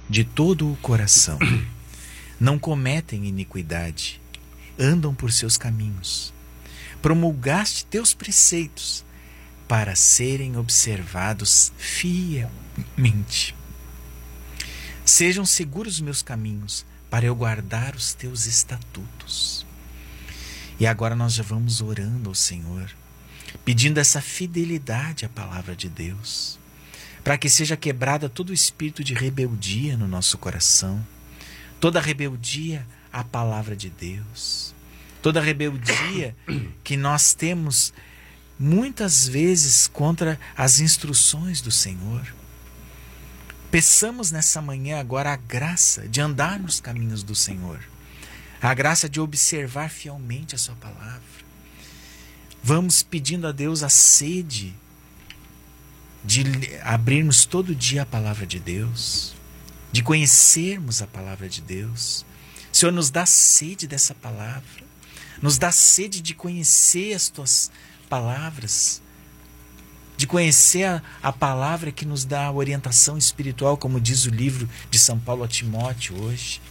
de todo o coração. Não cometem iniquidade, andam por seus caminhos. Promulgaste teus preceitos para serem observados fielmente. Sejam seguros meus caminhos, para eu guardar os teus estatutos. E agora nós já vamos orando ao Senhor, pedindo essa fidelidade à palavra de Deus, para que seja quebrada todo o espírito de rebeldia no nosso coração, toda rebeldia à palavra de Deus, toda rebeldia que nós temos muitas vezes contra as instruções do Senhor. Peçamos nessa manhã agora a graça de andar nos caminhos do Senhor, a graça de observar fielmente a sua palavra. Vamos pedindo a Deus a sede de abrirmos todo dia a palavra de Deus, de conhecermos a palavra de Deus. O Senhor nos dá sede dessa palavra, nos dá sede de conhecer as tuas palavras, de conhecer a palavra que nos dá a orientação espiritual, como diz o livro de São Paulo a Timóteo hoje.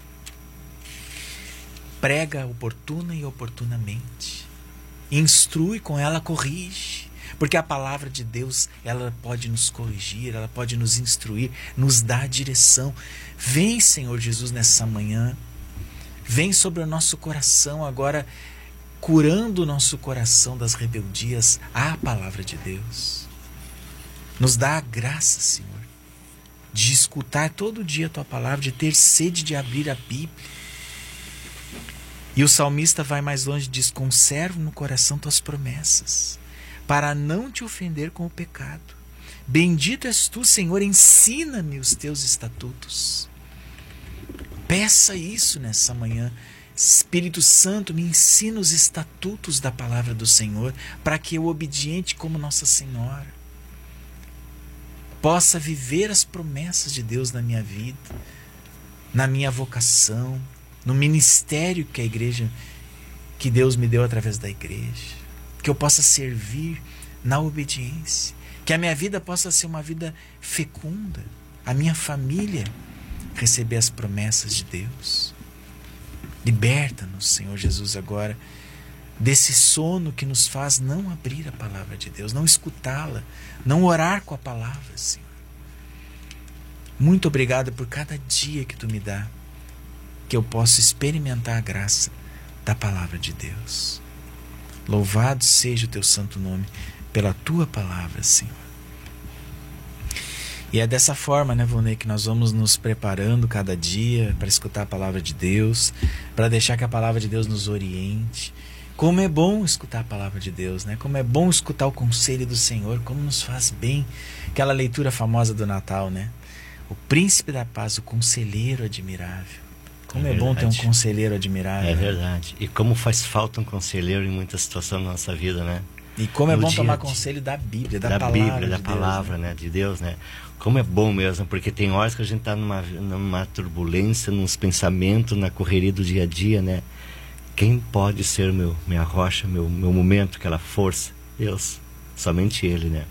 Prega oportuna e oportunamente, instrui, com ela corrige, porque a palavra de Deus, ela pode nos corrigir, ela pode nos instruir, nos dar direção. Vem, Senhor Jesus, nessa manhã, vem sobre o nosso coração agora, curando o nosso coração das rebeldias à palavra de Deus. Nos dá a graça, Senhor, de escutar todo dia a Tua palavra, de ter sede de abrir a Bíblia. E o salmista vai mais longe e diz: conservo no coração Tuas promessas, para não Te ofender com o pecado. Bendito és Tu, Senhor, ensina-me os Teus estatutos. Peça isso nessa manhã. Espírito Santo, me ensina os estatutos da palavra do Senhor, para que eu, obediente como Nossa Senhora, possa viver as promessas de Deus na minha vida, na minha vocação, no ministério que a igreja, que Deus me deu através da igreja, que eu possa servir na obediência, que a minha vida possa ser uma vida fecunda, a minha família receber as promessas de Deus. Liberta-nos, Senhor Jesus, agora desse sono que nos faz não abrir a palavra de Deus, não escutá-la, não orar com a palavra, Senhor. Muito obrigado por cada dia que Tu me dá, que eu possa experimentar a graça da palavra de Deus. Louvado seja o Teu santo nome pela Tua palavra, Senhor. E é dessa forma, né, Volney, que nós vamos nos preparando cada dia para escutar a palavra de Deus, para deixar que a palavra de Deus nos oriente. Como é bom escutar a palavra de Deus, né? Como é bom escutar o conselho do Senhor, como nos faz bem. Aquela leitura famosa do Natal, né? O príncipe da paz, o conselheiro admirável. Como é bom ter um conselheiro admirável. É verdade. E como faz falta um conselheiro em muitas situações da nossa vida, né? E como é bom tomar conselho da Bíblia, da palavra da palavra, né? De Deus, né? Como é bom mesmo, porque tem horas que a gente está numa turbulência, nos pensamentos, na correria do dia a dia, né? Quem pode ser minha rocha, meu momento, aquela força? Deus, somente Ele, né?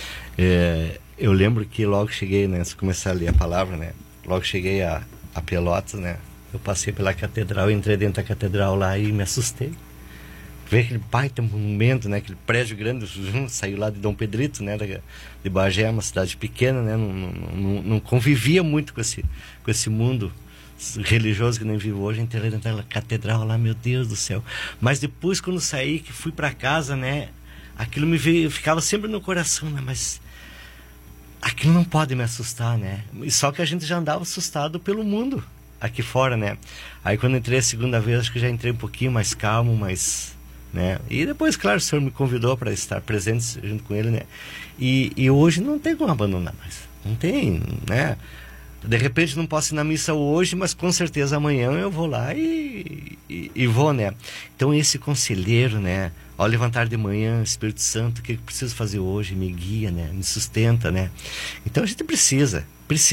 Eu lembro que logo cheguei, né? Se começar a ler a palavra, né? Logo cheguei a Pelotas, né? Eu passei pela catedral, entrei dentro da catedral lá e me assustei. Ver aquele baita monumento, né? Aquele prédio grande, saiu lá de Dom Pedrito, né? De Bagé, uma cidade pequena, né? Não convivia muito com esse mundo religioso que nem vivo hoje. Entrei naquela catedral lá, meu Deus do céu. Mas depois, quando saí, que fui para casa, né? Aquilo me veio, ficava sempre no coração, né? Mas aquilo não pode me assustar, né? Só que a gente já andava assustado pelo mundo aqui fora, né? Aí quando entrei a segunda vez, acho que já entrei um pouquinho mais calmo, né? E depois, claro, o Senhor me convidou para estar presente junto com Ele, né? E hoje não tem como abandonar mais. Não tem, né? De repente não posso ir na missa hoje, mas com certeza amanhã eu vou lá e vou, né? Então esse conselheiro, né? Ao levantar de manhã, Espírito Santo, o que eu preciso fazer hoje? Me guia, né? Me sustenta, né? Então a gente precisa,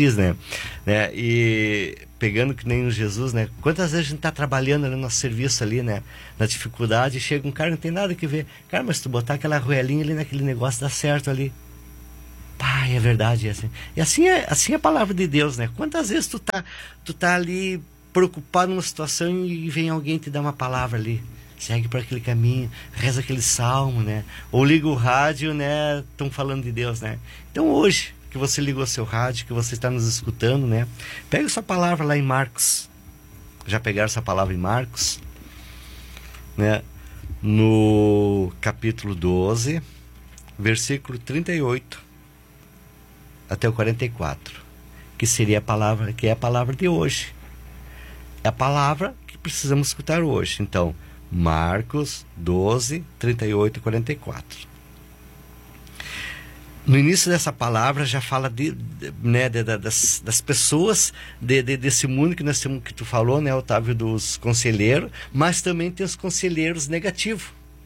né? E pegando que nem o Jesus, né? Quantas vezes a gente está trabalhando no nosso serviço ali, né? Na dificuldade, chega um cara, não tem nada que ver. Cara, mas se tu botar aquela arruelinha ali naquele negócio, dá certo ali. Pai, é verdade. Assim é a palavra de Deus, né? Quantas vezes tu tá ali preocupado numa situação e vem alguém te dar uma palavra ali. Segue por aquele caminho, reza aquele salmo, né? Ou liga o rádio, né? Estão falando de Deus, né? Então hoje, que você ligou seu rádio, que você está nos escutando, né? Pega essa palavra lá em Marcos. Já pegaram essa palavra em Marcos? Né? No capítulo 12, versículo 38 até o 44, que seria a palavra, que é a palavra de hoje. É a palavra que precisamos escutar hoje. Então, Marcos 12, 38 e 44. No início dessa palavra já fala das pessoas desse mundo que nós temos, que tu falou, né, Otávio, dos conselheiros, mas também tem os conselheiros negativos,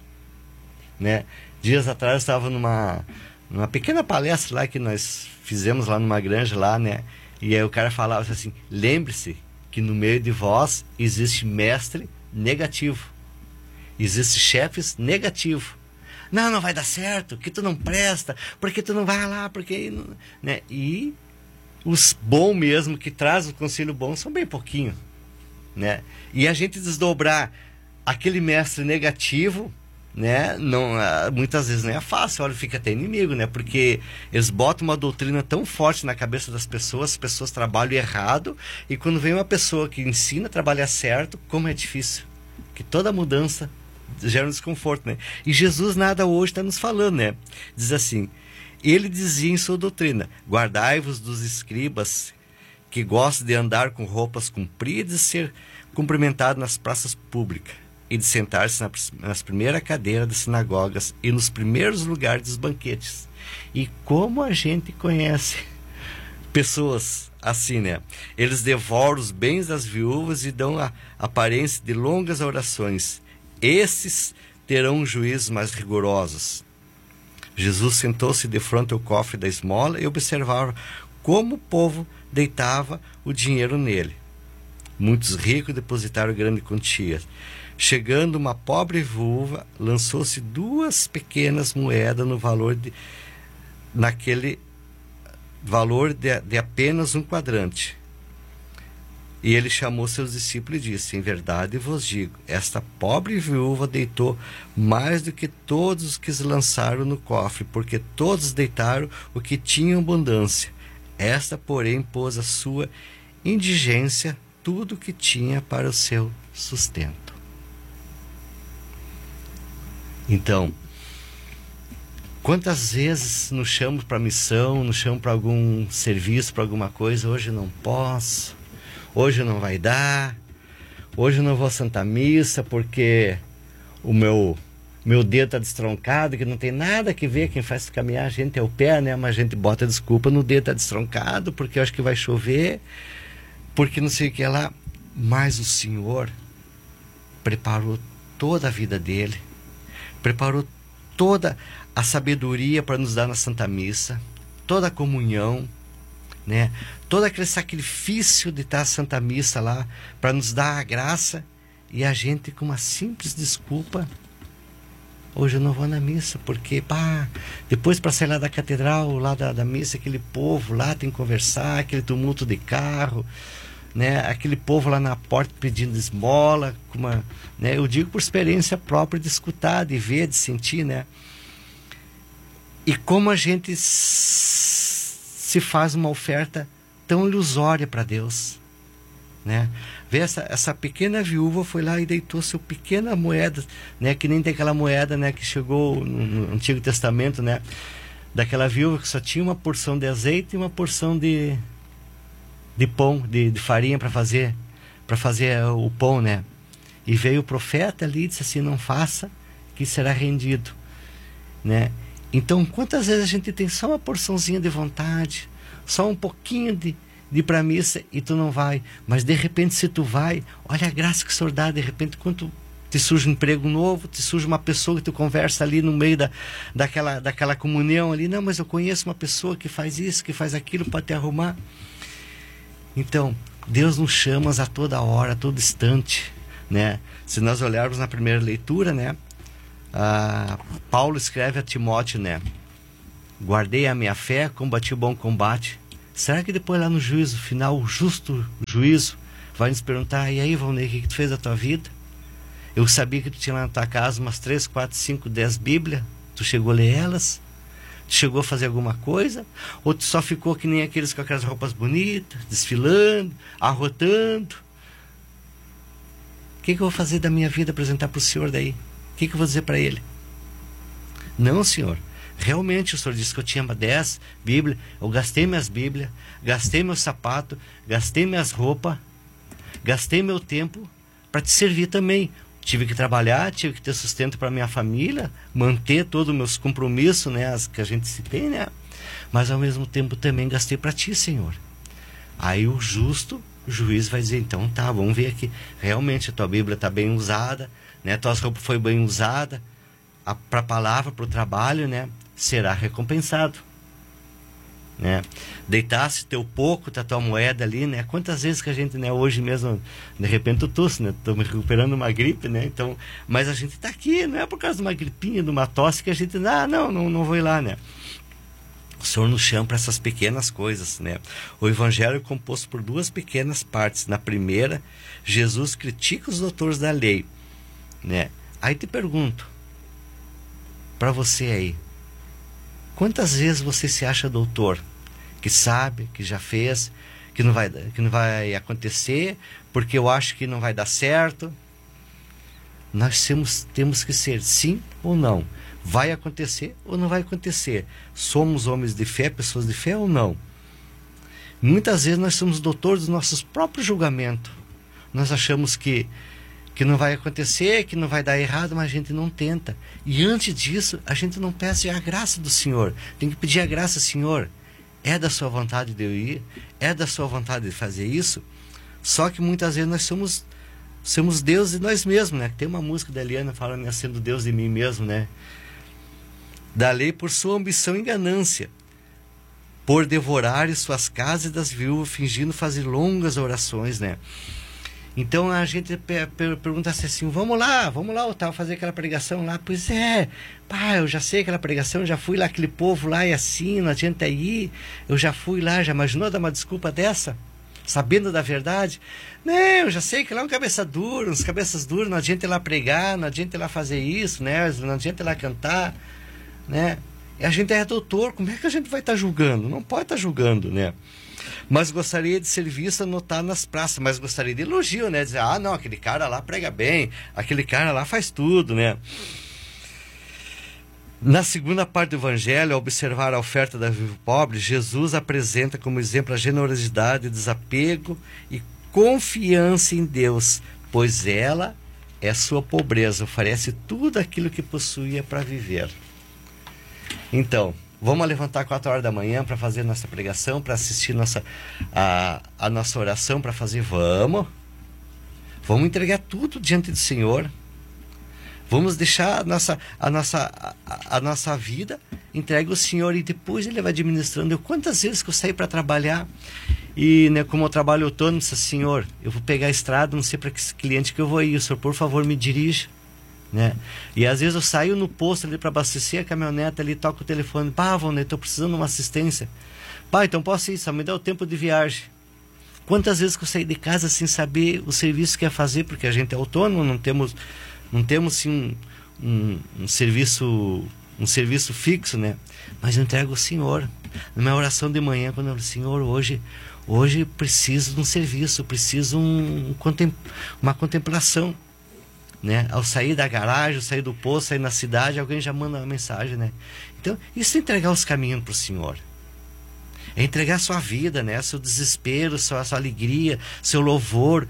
né? Dias atrás eu estava numa pequena palestra lá que nós fizemos lá numa granja lá, né? E aí o cara falava assim: lembre-se que no meio de vós existe mestre negativo, existe chefes negativo. Não vai dar certo, que tu não presta, porque tu não vai lá, porque... Né? E os bons mesmo, que traz o conselho bom, são bem pouquinho, né? E a gente desdobrar aquele mestre negativo, né? Não, muitas vezes não é fácil, olha, fica até inimigo, né? Porque eles botam uma doutrina tão forte na cabeça das pessoas, as pessoas trabalham errado, e quando vem uma pessoa que ensina a trabalhar certo, como é difícil, que toda mudança gera um desconforto, né? E Jesus nada hoje está nos falando, né? Diz assim: ele dizia em sua doutrina: guardai-vos dos escribas que gostam de andar com roupas compridas e ser cumprimentado nas praças públicas e de sentar-se nas primeiras cadeiras das sinagogas e nos primeiros lugares dos banquetes. E como a gente conhece pessoas assim, né? Eles devoram os bens das viúvas e dão a aparência de longas orações. Esses terão juízos mais rigorosos. Jesus sentou-se de frente ao cofre da esmola e observava como o povo deitava o dinheiro nele. Muitos ricos depositaram grande quantia. Chegando uma pobre viúva, lançou-se 2 pequenas moedas naquele valor de apenas um quadrante. E ele chamou seus discípulos e disse: em verdade vos digo, esta pobre viúva deitou mais do que todos os que se lançaram no cofre, porque todos deitaram o que tinham abundância. Esta, porém, pôs a sua indigência tudo o que tinha para o seu sustento. Então, quantas vezes nos chamam para missão, nos chamam para algum serviço, para alguma coisa: hoje não posso, hoje não vai dar, hoje eu não vou à Santa Missa porque o meu dedo está destroncado, que não tem nada que ver, quem faz caminhar a gente é o pé, né? Mas a gente bota desculpa, no dedo está destroncado, porque eu acho que vai chover, porque não sei o que lá. Mas o Senhor preparou toda a vida dele, preparou toda a sabedoria para nos dar na Santa Missa, toda a comunhão, né? Todo aquele sacrifício de estar a Santa Missa lá para nos dar a graça, e a gente com uma simples desculpa: hoje eu não vou na missa porque depois para sair lá da catedral, lá da missa, aquele povo lá tem que conversar, aquele tumulto de carro, né? Aquele povo lá na porta pedindo esmola, né? Eu digo por experiência própria de escutar, de ver, de sentir, né? E como a gente se faz uma oferta tão ilusória para Deus, né? Vê, essa pequena viúva foi lá e deitou sua pequena moeda, né? Que nem tem aquela moeda, né, que chegou no Antigo Testamento, né? Daquela viúva que só tinha uma porção de azeite e uma porção de pão, de farinha para fazer o pão, né? E veio o profeta ali e disse assim: não faça, que será rendido, né? Então, quantas vezes a gente tem só uma porçãozinha de vontade, só um pouquinho de ir para a missa e tu não vai, mas de repente se tu vai, olha a graça que o Senhor dá, de repente quando te surge um emprego novo, te surge uma pessoa que tu conversa ali no meio daquela comunhão ali: não, mas eu conheço uma pessoa que faz isso, que faz aquilo, pode te arrumar. Então, Deus nos chama a toda hora, a todo instante, né? Se nós olharmos na primeira leitura, né? Paulo escreve a Timóteo, né? guardei a minha fé, combati o bom combate. Será que depois lá no juízo final, o justo juízo, vai nos perguntar: e aí, Valnei, o que tu fez da tua vida? Eu sabia que tu tinha lá na tua casa umas 3, 4, 5, 10 Bíblias. Tu chegou a ler elas? Tu chegou a fazer alguma coisa? Ou tu só ficou que nem aqueles com aquelas roupas bonitas, desfilando, arrotando? O que eu vou fazer da minha vida, apresentar para o Senhor daí? O que eu vou dizer para Ele? Não, Senhor. Realmente o Senhor disse que eu tinha 10 Bíblias. Eu gastei minhas Bíblias, gastei meu sapato, gastei minhas roupas, gastei meu tempo para te servir também. Tive que trabalhar, tive que ter sustento para minha família, manter todos os meus compromissos, né, as que a gente se tem, né? Mas ao mesmo tempo também gastei para ti, Senhor. Aí o justo juiz vai dizer: então tá, vamos ver aqui. Realmente a tua Bíblia está bem usada, né? Tuas roupas foi bem usada, para a palavra, para o trabalho, né? Será recompensado, né? Deitasse teu pouco da tua moeda ali, né? Quantas vezes que a gente, né, hoje mesmo, de repente eu tosse, né? Estou me recuperando uma gripe, né? Então, mas a gente está aqui, não é por causa de uma gripinha, de uma tosse que a gente, não vou ir lá, né? O Senhor nos chama para essas pequenas coisas, né? O Evangelho é composto por 2 pequenas partes. Na primeira, Jesus critica os doutores da lei, né? Aí te pergunto, para você aí, quantas vezes você se acha doutor, que sabe, que já fez, que não vai acontecer, porque eu acho que não vai dar certo? Nós temos que ser sim ou não. Vai acontecer ou não vai acontecer? Somos homens de fé, pessoas de fé ou não? Muitas vezes nós somos doutores dos nossos próprios julgamentos. Nós achamos que não vai acontecer, que não vai dar errado, mas a gente não tenta. E antes disso, a gente não pede a graça do Senhor. Tem que pedir a graça: Senhor, é da sua vontade de eu ir? É da sua vontade de fazer isso? Só que muitas vezes nós somos Deus de nós mesmos, né? Tem uma música da Eliana falando, né, sendo Deus de mim mesmo, né? Da lei por sua ambição e ganância, por devorar suas casas das viúvas, fingindo fazer longas orações, né? Então a gente pergunta assim: vamos lá, Otávio, fazer aquela pregação lá. Pois é, pá, eu já sei aquela pregação, já fui lá, aquele povo lá, e assim, não adianta ir, eu já fui lá. Já imaginou dar uma desculpa dessa? Sabendo da verdade? Não, eu já sei que lá é uns cabeças duras, não adianta ir lá pregar, não adianta ir lá fazer isso, né? Não adianta ir lá cantar, né? E a gente é doutor, como é que a gente vai estar julgando? Não pode estar julgando, né? Mas gostaria de ser visto, anotar nas praças, mas gostaria de elogio, né? Dizer: não, aquele cara lá prega bem, aquele cara lá faz tudo, né? Na segunda parte do Evangelho, ao observar a oferta da viúva pobre, Jesus apresenta como exemplo a generosidade, desapego e confiança em Deus, pois ela é sua pobreza, oferece tudo aquilo que possuía para viver. Então, vamos levantar 4 horas da manhã para fazer nossa pregação, para assistir a nossa oração, para fazer. Vamos entregar tudo diante do Senhor. Vamos deixar a nossa vida entregue ao Senhor, e depois Ele vai administrando. Quantas vezes que eu saí para trabalhar e, né, como eu trabalho autônomo, disse: Senhor, eu vou pegar a estrada, não sei para que cliente que eu vou ir, o Senhor, por favor, me dirija, né? E às vezes eu saio no posto ali para abastecer a caminhonete ali, toco o telefone: pá, Valnei, estou precisando de uma assistência. Pá, então posso ir, só me dá o tempo de viagem. Quantas vezes que eu saí de casa sem saber o serviço que ia fazer, porque a gente é autônomo, não temos sim um serviço fixo, né? Mas eu entrego ao Senhor. Na minha oração de manhã, quando eu digo: Senhor, hoje preciso de um serviço, preciso uma contemplação, né? Ao sair da garagem, ao sair do posto, sair na cidade, alguém já manda uma mensagem, né? Então, isso é entregar os caminhos para o Senhor. É entregar sua vida, né? Seu desespero, sua alegria, seu louvor,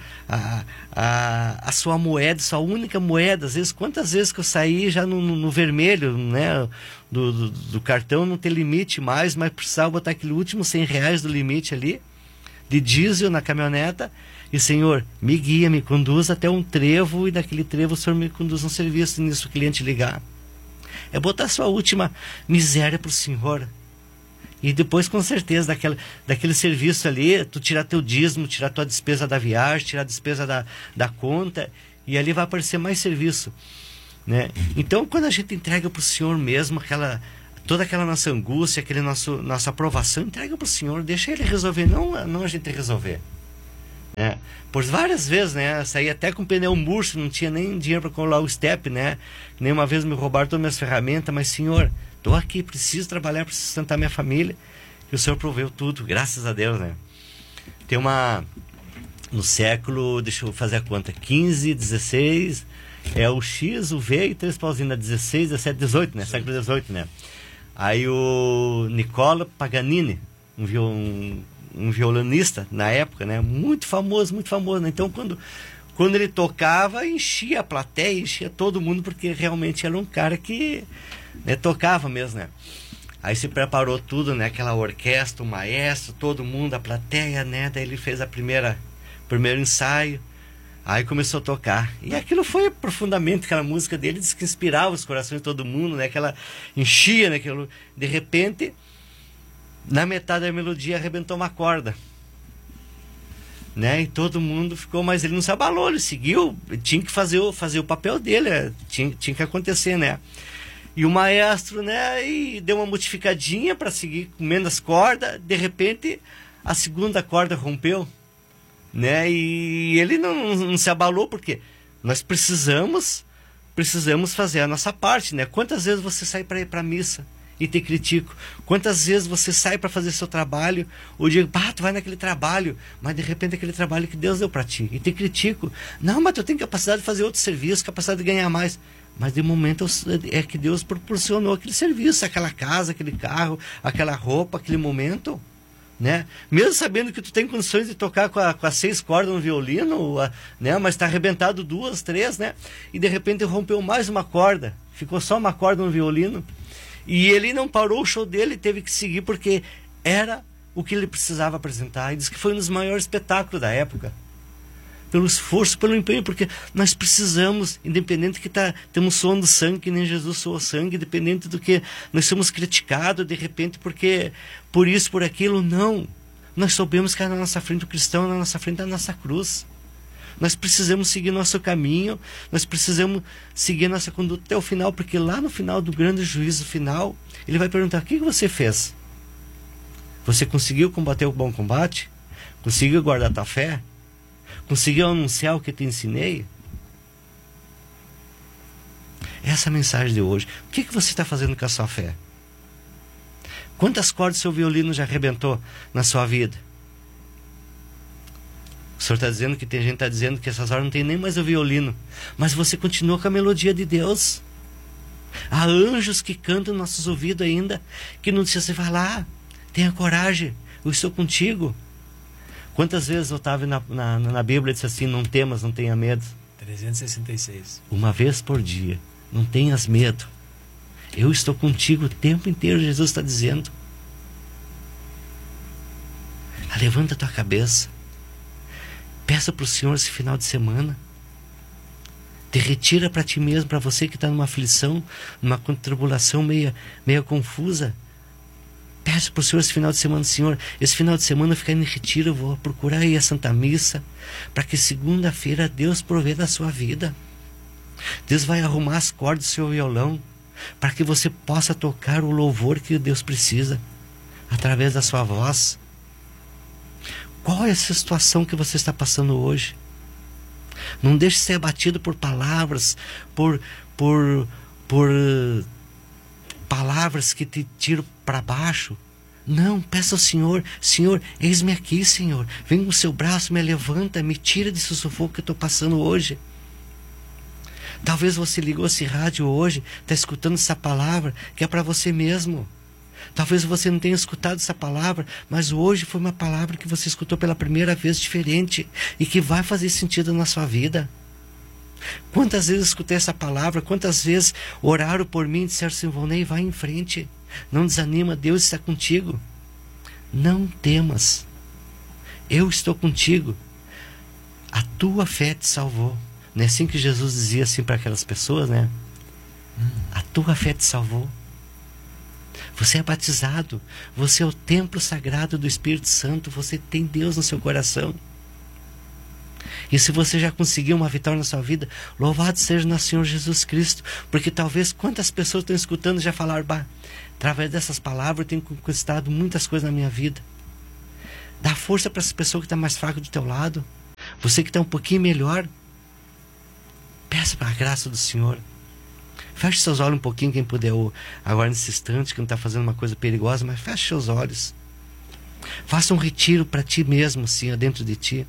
a sua moeda, sua única moeda. Às vezes, quantas vezes que eu saí já no vermelho, né? Do cartão não ter limite mais, mas precisava botar aquele último R$100 do limite ali, de diesel na caminhoneta. E: Senhor, me guia, me conduz até um trevo, e daquele trevo o Senhor me conduz um serviço, e nisso o cliente ligar. É botar sua última miséria para o Senhor. E depois, com certeza, daquele serviço ali, tu tirar teu dízimo, tirar tua despesa da viagem, tirar a despesa da conta, e ali vai aparecer mais serviço, né? Então, quando a gente entrega para o Senhor mesmo toda aquela nossa angústia, aquele nossa aprovação, entrega para o Senhor, deixa Ele resolver, não a gente resolver. Né? Por várias vezes, né? Saí até com pneu murcho, não tinha nem dinheiro para colar o step, né? Nenhuma vez me roubaram todas as minhas ferramentas, mas Senhor, estou aqui, preciso trabalhar, preciso sustentar minha família, e o Senhor proveu tudo, graças a Deus, né? Tem no século, deixa eu fazer a conta, 15, 16, é o X, o V e 3 pauzinhos, 16, 17, 18, né? Século 18, né? Aí o Nicola Paganini, um violonista na época, né? Muito famoso, né? Então quando ele tocava, enchia a plateia, enchia todo mundo, porque realmente era um cara que, né, tocava mesmo, né? Aí se preparou tudo, né? Aquela orquestra, o maestro, todo mundo, a plateia, né? Daí ele fez primeiro ensaio, aí começou a tocar. E aquilo foi profundamente, aquela música dele, diz que inspirava os corações de todo mundo, né? Aquela enchia, né? Aquilo, de repente, na metade da melodia arrebentou uma corda, né? E todo mundo ficou, mas ele não se abalou, ele seguiu, tinha que fazer o papel dele, tinha que acontecer, né? E o maestro, né? E deu uma modificadinha para seguir comendo as cordas, de repente a segunda corda rompeu, né? E ele não se abalou, porque nós precisamos fazer a nossa parte, né? Quantas vezes você sai para ir para a missa e te critico? Quantas vezes você sai para fazer seu trabalho, ou digo, tu vai naquele trabalho, mas de repente aquele trabalho que Deus deu para ti, e te critico. Não, mas tu tem capacidade de fazer outro serviço, capacidade de ganhar mais. Mas de momento é que Deus proporcionou aquele serviço, aquela casa, aquele carro, aquela roupa, aquele momento, né? Mesmo sabendo que tu tem condições de tocar com as 6 cordas no violino, né? Mas está arrebentado 2, 3, né? E de repente rompeu mais uma corda, ficou só uma corda no violino, e ele não parou o show dele, teve que seguir, porque era o que ele precisava apresentar. E diz que foi um dos maiores espetáculos da época, pelo esforço, pelo empenho, porque nós precisamos, independente que temos suando sangue, que nem Jesus suou sangue, independente do que nós somos criticados, de repente, porque por isso, por aquilo, não. Nós soubemos que na nossa frente o cristão, na nossa frente a nossa cruz. Nós precisamos seguir nosso caminho, nós precisamos seguir nossa conduta até o final, porque lá no final do grande juízo final, ele vai perguntar: o que você fez? Você conseguiu combater o bom combate? Conseguiu guardar a tua fé? Conseguiu anunciar o que te ensinei? Essa é a mensagem de hoje. O que você está fazendo com a sua fé? Quantas cordas seu violino já arrebentou na sua vida? O Senhor está dizendo que tem gente que está dizendo que essas horas não tem nem mais o violino, mas você continua com a melodia de Deus. Há anjos que cantam nos nossos ouvidos ainda, que não precisa você falar. Tenha coragem, eu estou contigo. Quantas vezes eu estava na Bíblia e disse assim: não temas, não tenha medo. 366. Uma vez por dia. Não tenhas medo. Eu estou contigo o tempo inteiro, Jesus está dizendo. Levanta a tua cabeça. Peça para o Senhor esse final de semana. Te retira para ti mesmo, para você que está numa aflição, numa tribulação meia confusa. Peço para o Senhor esse final de semana: Senhor, esse final de semana eu ficar em retiro, eu vou procurar aí a Santa Missa, para que segunda-feira Deus provê da sua vida. Deus vai arrumar as cordas do seu violão, para que você possa tocar o louvor que Deus precisa, através da sua voz. Qual é essa situação que você está passando hoje? Não deixe ser abatido por palavras, por palavras que te tiram para baixo. Não, peça ao Senhor: Senhor, eis-me aqui, Senhor. Vem com o seu braço, me levanta, me tira desse sufoco que eu estou passando hoje. Talvez você ligou esse rádio hoje, está escutando essa palavra que é para você mesmo. Talvez você não tenha escutado essa palavra, mas hoje foi uma palavra que você escutou pela primeira vez diferente e que vai fazer sentido na sua vida. Quantas vezes escutei essa palavra, quantas vezes oraram por mim e disseram assim: Volney, vai em frente, não desanima, Deus está contigo. Não temas, eu estou contigo, a tua fé te salvou. Não é assim que Jesus dizia assim para aquelas pessoas, né? A tua fé te salvou. Você é batizado, você é o templo sagrado do Espírito Santo, você tem Deus no seu coração. E se você já conseguiu uma vitória na sua vida, louvado seja nosso Senhor Jesus Cristo, porque talvez quantas pessoas estão escutando já falaram: Através dessas palavras eu tenho conquistado muitas coisas na minha vida. Dá força para essa pessoa que está mais fraca do teu lado. Você que está um pouquinho melhor, peça para a graça do Senhor. Feche seus olhos um pouquinho, quem puder, agora nesse instante, que não está fazendo uma coisa perigosa, mas feche seus olhos. Faça um retiro para ti mesmo, assim, dentro de ti.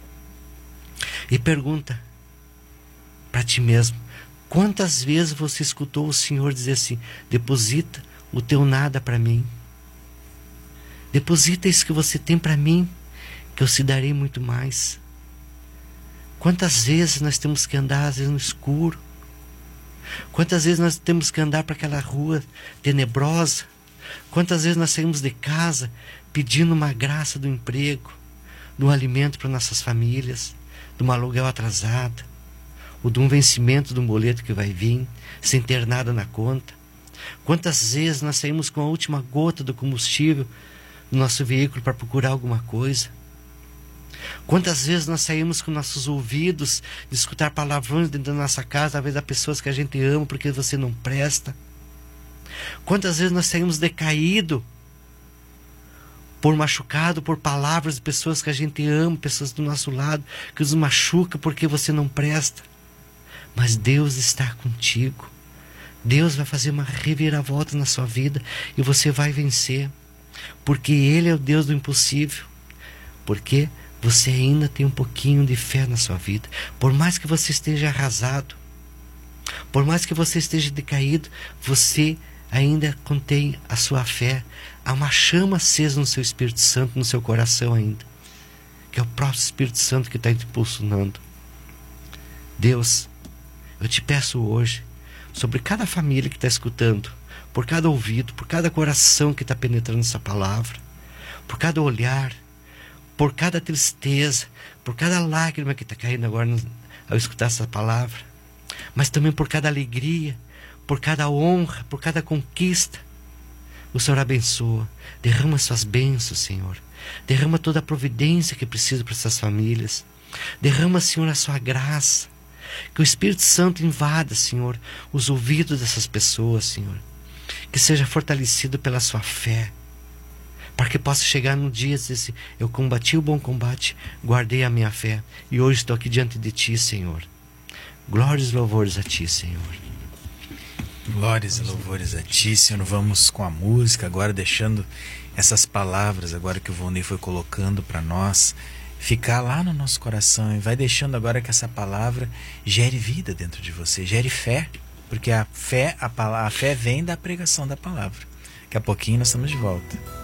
E pergunta para ti mesmo: quantas vezes você escutou o Senhor dizer assim: deposita o teu nada para mim. Deposita isso que você tem para mim, que eu te darei muito mais. Quantas vezes nós temos que andar, às vezes, no escuro? Quantas vezes nós temos que andar para aquela rua tenebrosa? Quantas vezes nós saímos de casa pedindo uma graça do emprego, de um alimento para nossas famílias, de um aluguel atrasado, ou de um vencimento de um boleto que vai vir, sem ter nada na conta? Quantas vezes nós saímos com a última gota do combustível no nosso veículo para procurar alguma coisa? Quantas vezes nós saímos com nossos ouvidos de escutar palavrões dentro da nossa casa, através das pessoas que a gente ama, porque você não presta? Quantas vezes nós saímos decaído, por machucado, por palavras de pessoas que a gente ama, pessoas do nosso lado, que nos machucam porque você não presta? Mas Deus está contigo. Deus vai fazer uma reviravolta na sua vida e você vai vencer, porque Ele é o Deus do impossível. Porque você ainda tem um pouquinho de fé na sua vida. Por mais que você esteja arrasado, por mais que você esteja decaído, você ainda contém a sua fé. Há uma chama acesa no seu Espírito Santo, no seu coração ainda, que é o próprio Espírito Santo que está te impulsionando. Deus, eu te peço hoje, sobre cada família que está escutando, por cada ouvido, por cada coração que está penetrando essa palavra, por cada olhar, por cada tristeza, por cada lágrima que está caindo agora ao escutar essa palavra, mas também por cada alegria, por cada honra, por cada conquista. O Senhor abençoa, derrama suas bênçãos, Senhor. Derrama toda a providência que precisa para essas famílias. Derrama, Senhor, a sua graça. Que o Espírito Santo invada, Senhor, os ouvidos dessas pessoas, Senhor. Que seja fortalecido pela sua fé, para que possa chegar no dia e dizer assim: eu combati o bom combate, guardei a minha fé, e hoje estou aqui diante de Ti, Senhor. Glórias e louvores a Ti, Senhor. Glórias e louvores a Ti, Senhor. Vamos com a música agora, deixando essas palavras agora que o Volney foi colocando para nós ficar lá no nosso coração, e vai deixando agora que essa palavra gere vida dentro de você, gere fé, porque a fé vem da pregação da palavra. Daqui a pouquinho nós estamos de volta.